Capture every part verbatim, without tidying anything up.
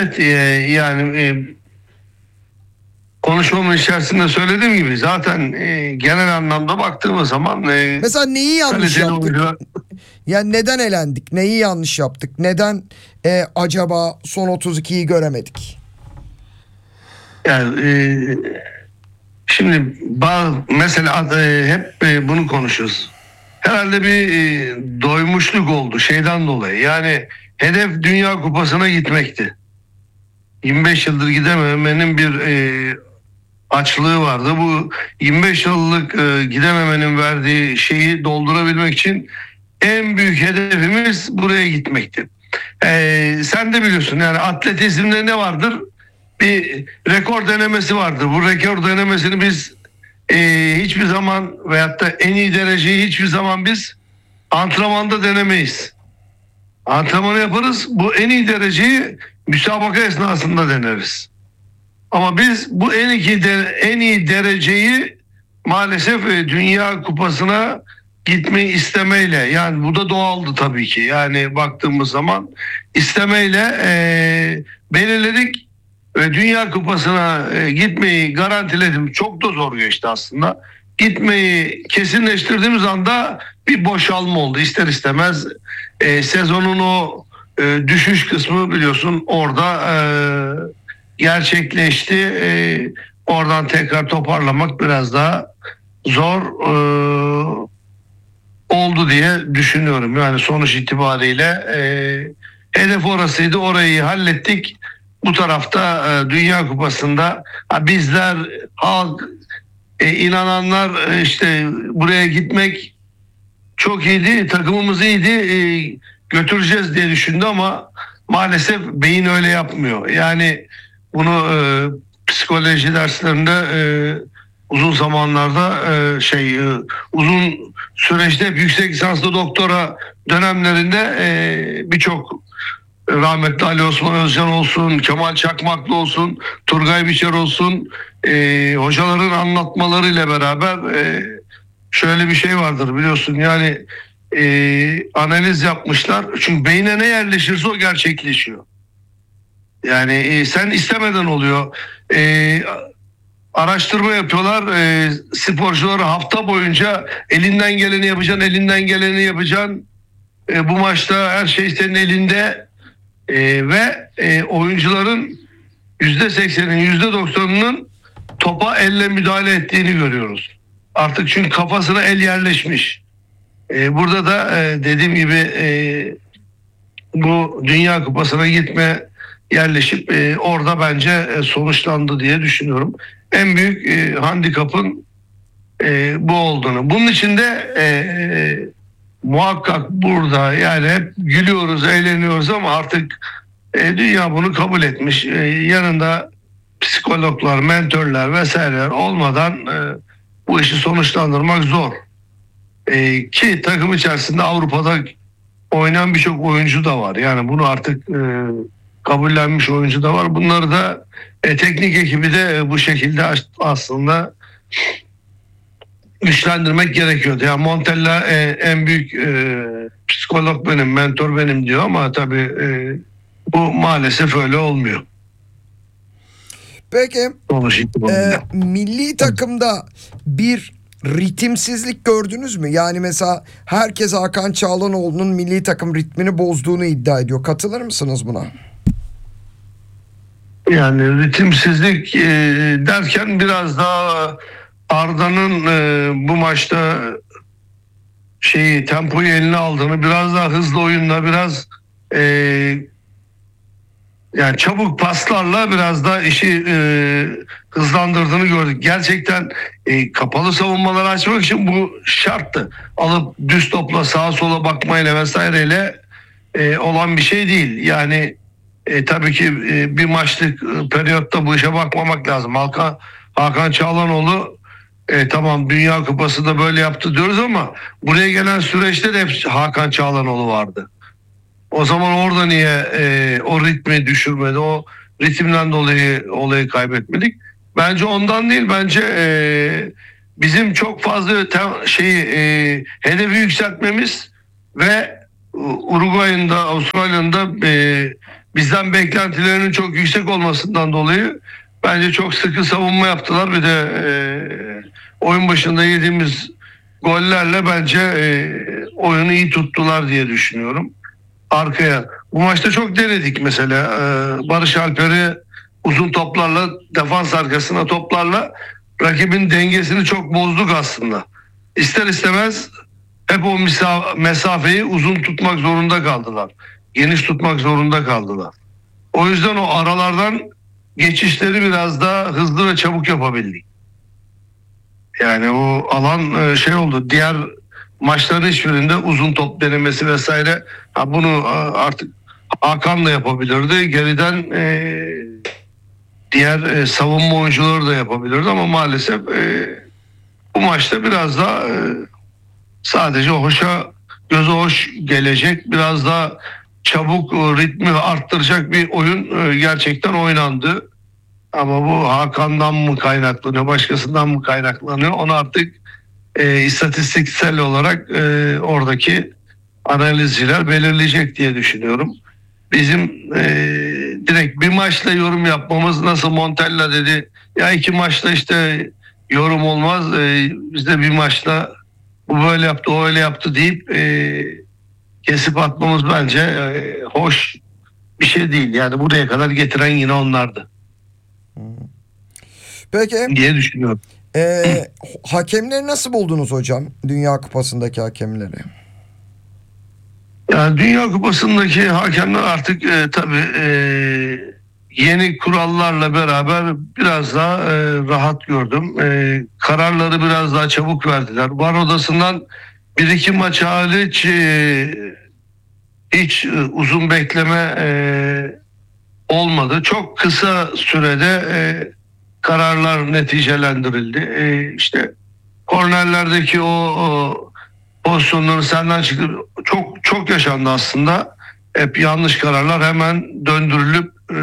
Evet, e, yani e, konuşmamın içerisinde söylediğim gibi zaten e, genel anlamda baktığımız zaman e, Mesela neyi yanlış kaliteli yaptık? oyuncular. Yani neden elendik? Neyi yanlış yaptık? Neden e, acaba son otuz ikiyi göremedik? Yani e, şimdi bazı, mesela e, hep e, bunu konuşuyoruz. Herhalde bir e, doymuşluk oldu şeyden dolayı. Yani hedef Dünya Kupası'na gitmekti. yirmi beş yıldır gidememenin bir e, açlığı vardı. Bu yirmi beş yıllık e, gidememenin verdiği şeyi doldurabilmek için en büyük hedefimiz buraya gitmekti. E, sen de biliyorsun, yani atletizmde ne vardır? Bir rekor denemesi vardır. Bu rekor denemesini biz e, hiçbir zaman, veyahut da en iyi dereceyi hiçbir zaman biz antrenmanda denemeyiz. Antrenmanı yaparız. Bu en iyi dereceyi müsabaka esnasında deneriz. Ama biz bu en iyi de, en iyi dereceyi maalesef e, Dünya Kupası'na gitmeyi istemeyle, yani bu da doğaldı tabii ki. Yani baktığımız zaman istemeyle e, belirledik ve Dünya Kupası'na e, gitmeyi garantiledim. Çok da zor geçti aslında. Gitmeyi kesinleştirdiğimiz anda bir boşalma oldu. İster istemez e, sezonun o e, düşüş kısmı biliyorsun orada e, gerçekleşti. Ee, oradan tekrar toparlamak biraz daha zor e, oldu diye düşünüyorum. Yani sonuç itibariyle e, hedef orasıydı. Orayı hallettik. Bu tarafta e, Dünya Kupası'nda ha, bizler, halk, e, inananlar e, işte buraya gitmek çok iyiydi. Takımımız iyiydi. E, götüreceğiz diye düşündü ama maalesef beyin öyle yapmıyor. Yani bunu e, psikoloji derslerinde e, uzun zamanlarda e, şey e, uzun süreçte yüksek lisanslı doktora dönemlerinde e, birçok rahmetli Ali Osman Özcan olsun, Kemal Çakmaklı olsun, Turgay Biçer olsun, e, hocaların anlatmalarıyla beraber e, şöyle bir şey vardır biliyorsun, yani e, analiz yapmışlar. Çünkü beyne ne yerleşirse o gerçekleşiyor. Yani e, sen istemeden oluyor. E, araştırma yapıyorlar. E, sporcuları hafta boyunca elinden geleni yapacaksın, elinden geleni yapacaksın. E, bu maçta her şey senin elinde. E, ve e, oyuncuların yüzde seksenin, yüzde doksanının topa elle müdahale ettiğini görüyoruz. Artık çünkü kafasına el yerleşmiş. E, burada da e, dediğim gibi e, bu Dünya Kupası'na gitme yerleşip e, orada bence e, sonuçlandı diye düşünüyorum. En büyük e, handikapın e, bu olduğunu. Bunun için de e, muhakkak burada, yani hep gülüyoruz, eğleniyoruz ama artık e, dünya bunu kabul etmiş. E, yanında psikologlar, mentörler vesaireler olmadan e, bu işi sonuçlandırmak zor. E, ki takım içerisinde Avrupa'da oynayan birçok oyuncu da var. Yani bunu artık e, kabullenmiş oyuncu da var. Bunları da e, teknik ekibi de e, bu şekilde aslında güçlendirmek gerekiyordu. Yani Montella e, en büyük e, psikolog benim, mentor benim diyor ama tabii e, bu maalesef öyle olmuyor. Peki e, milli takımda bir ritimsizlik gördünüz mü? Yani mesela herkes Hakan Çalhanoğlu'nun milli takım ritmini bozduğunu iddia ediyor. Katılır mısınız buna? Yani ritimsizlik e, derken biraz daha Arda'nın e, bu maçta şeyi tempoyu eline aldığını, biraz daha hızlı oyunla, biraz e, yani çabuk paslarla biraz da işi e, hızlandırdığını gördük. Gerçekten e, kapalı savunmaları açmak için bu şarttı. Alıp düz topla sağa sola bakmayla vesaireyle e, olan bir şey değil. Yani e, tabii ki e, bir maçlık e, periyotta bu işe bakmamak lazım. Hakan, Hakan Çalhanoğlu e, tamam Dünya Kupası da böyle yaptı diyoruz ama buraya gelen süreçte de hep Hakan Çalhanoğlu vardı. O zaman orada niye e, o ritmi düşürmedi, o ritimden dolayı olayı kaybetmedik? Bence ondan değil, bence e, bizim çok fazla tem, şeyi e, hedefi yükseltmemiz ve Uruguay'ın da Avustralya'nın da e, bizden beklentilerinin çok yüksek olmasından dolayı bence çok sıkı savunma yaptılar. Bir de e, oyun başında yediğimiz gollerle bence e, oyunu iyi tuttular diye düşünüyorum. Arkaya. Bu maçta çok denedik mesela. E, Barış Alper'i uzun toplarla, defans arkasına toplarla rakibin dengesini çok bozduk aslında. İster istemez hep o mesafeyi uzun tutmak zorunda kaldılar. Geniş tutmak zorunda kaldılar. O yüzden o aralardan geçişleri biraz daha hızlı ve çabuk yapabildik. Yani o alan e, şey oldu. Diğer maçların hiçbirinde uzun top denemesi vesaire. Ha bunu artık Hakan da yapabilirdi. Geriden e, diğer e, savunma oyuncuları da yapabilirdi ama maalesef e, bu maçta biraz daha e, sadece hoşa göze hoş gelecek, biraz daha çabuk ritmi arttıracak bir oyun gerçekten oynandı. Ama bu Hakan'dan mı kaynaklanıyor, başkasından mı kaynaklanıyor? Onu artık e, istatistiksel olarak e, oradaki analizciler belirleyecek diye düşünüyorum. Bizim e, direkt bir maçla yorum yapmamız nasıl Montella dedi. Ya iki maçla işte yorum olmaz. E, biz de bir maçla bu böyle yaptı, o öyle yaptı deyip e, kesip atmamız bence e, hoş bir şey değil. Yani buraya kadar getiren yine onlardı. Peki. Diye düşünüyorum. E, hakemleri nasıl buldunuz hocam? Dünya Kupası'ndaki hakemleri. Yani Dünya Kupası'ndaki hakemler artık e, tabii e, yeni kurallarla beraber biraz daha e, rahat gördüm. E, kararları biraz daha çabuk verdiler. Var odasından bir iki maç hariç e, hiç e, uzun bekleme e, olmadı. Çok kısa sürede e, kararlar neticelendirildi. E, işte kornerlerdeki o, o pozisyonların senden çıktı. Çok çok yaşandı aslında. Hep yanlış kararlar hemen döndürülüp e,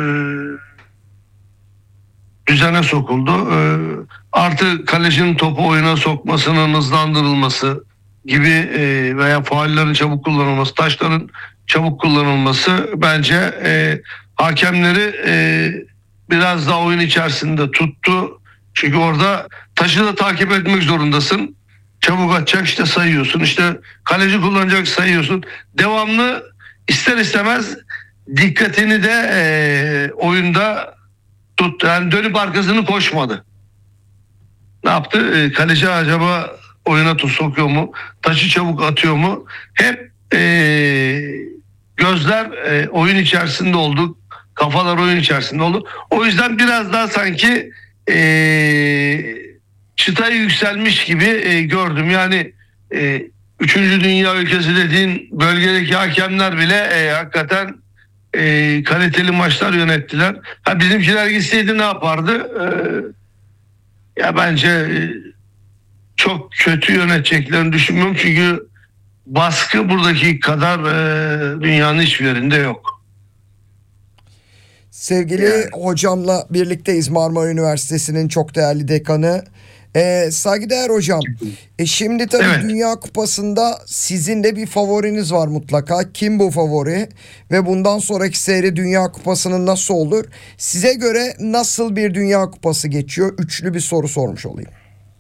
düzene sokuldu. E, artı kalecinin topu oyuna sokmasının hızlandırılması gibi e, veya faullerin çabuk kullanılması, taşların çabuk kullanılması bence e, hakemleri e, biraz daha oyun içerisinde tuttu. Çünkü orada taşı da takip etmek zorundasın. Çabuk atacak işte sayıyorsun. İşte kaleci kullanacak sayıyorsun. Devamlı ister istemez dikkatini de e, oyunda tuttu. Yani dönüp arkasını koşmadı. Ne yaptı? E, kaleci acaba oyuna tuz sokuyor mu? Taşı çabuk atıyor mu? Hep e, gözler e, oyun içerisinde oldu. Kafalar oyun içerisinde oldu. O yüzden biraz daha sanki e, çıtayı yükselmiş gibi e, gördüm. Yani e, üçüncü dünya ülkesi dediğin bölgedeki hakemler bile e, hakikaten e, kaliteli maçlar yönettiler. Ha bizimkiler gitseydi ne yapardı? E, ya bence e, çok kötü yöneteceklerini düşünmüyorum çünkü baskı buradaki kadar e, dünyanın hiçbir yerinde yok. Sevgili Yani. hocamla birlikteyiz, Marmara Üniversitesi'nin çok değerli dekanı. Ee, saygıdeğer hocam, e şimdi tabii Evet. Dünya Kupası'nda sizin de bir favoriniz var mutlaka. Kim bu favori? Ve bundan sonraki seyri Dünya Kupası'nın nasıl olur? Size göre nasıl bir Dünya Kupası geçiyor? Üçlü bir soru sormuş olayım.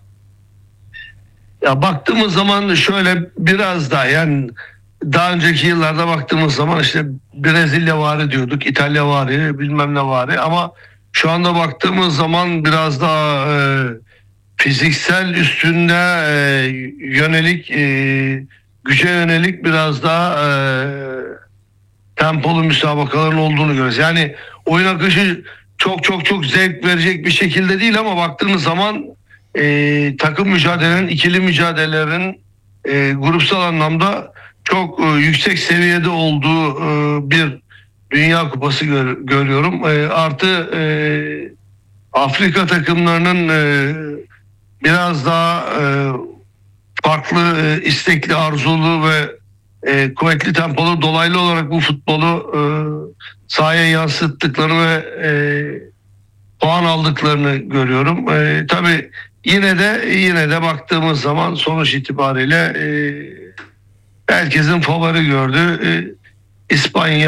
Ya baktığımız zaman şöyle biraz daha yani daha önceki yıllarda baktığımız zaman işte Brezilya vari diyorduk, İtalya vari, bilmem ne vari ama şu anda baktığımız zaman biraz daha e, fiziksel üstünde e, yönelik e, güce yönelik biraz daha e, tempolu müsabakaların olduğunu görüyoruz. Yani oyun akışı çok çok çok zevk verecek bir şekilde değil ama baktığımız zaman e, takım mücadelelerin, ikili mücadelelerin e, grupsal anlamda çok e, yüksek seviyede olduğu e, bir Dünya Kupası gör, görüyorum. E, artı e, Afrika takımlarının e, biraz daha e, farklı, e, istekli, arzulu ve e, kuvvetli tempolu dolaylı olarak bu futbolu e, sahaya yansıttıklarını ve e, puan aldıklarını görüyorum. E, tabii yine de yine de baktığımız zaman sonuç itibariyle e, herkesin favori gördüğü e, İspanya